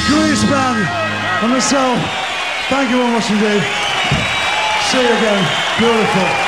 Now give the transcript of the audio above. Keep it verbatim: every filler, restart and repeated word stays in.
Grease Band and myself, thank you very much indeed. See you again. Beautiful.